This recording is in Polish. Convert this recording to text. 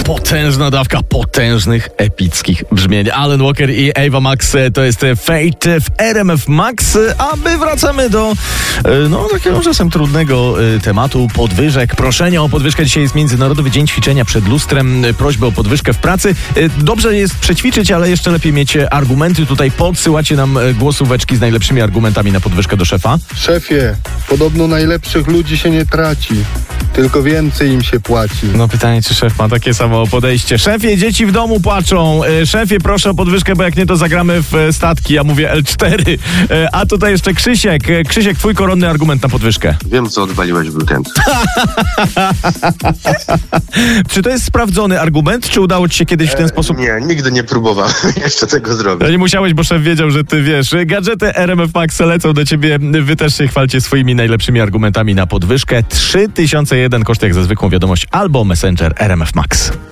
potężna dawka potężnych, epickich brzmień. Alan Walker i Ava Max to jest Fate w RMF Max, a my wracamy do takiego czasem trudnego tematu podwyżek. Proszenie o podwyżkę. Dzisiaj jest Międzynarodowy Dzień Ćwiczenia przed lustrem. Prośby o podwyżkę w pracy. Dobrze jest przećwiczyć, ale jeszcze lepiej mieć argumenty. Tutaj podsyłacie nam głosóweczki z najlepszymi argumentami na podwyżkę do szefa. Szefie, podobno najlepszych ludzi się nie traci, tylko więcej im się płaci. No pytanie, czy szef ma takie samo podejście. Szefie, dzieci w domu płaczą. Szefie, proszę o podwyżkę, bo jak nie, to zagramy w statki. Ja mówię L4. A tutaj jeszcze Krzysiek. Krzysiek, twój koronny argument na podwyżkę. Wiem, co odwaliłeś w weekend. Czy to jest sprawdzony argument, czy udało ci się kiedyś w ten sposób? Nie, nigdy nie próbowałem jeszcze tego zrobić. Nie musiałeś, bo szef wiedział, że ty wiesz. Gadżety RMF Max lecą do ciebie. Wy też się chwalcie swoimi najlepszymi argumentami na podwyżkę. 3001 koszt jak za zwykłą wiadomość albo Messenger RMF Max.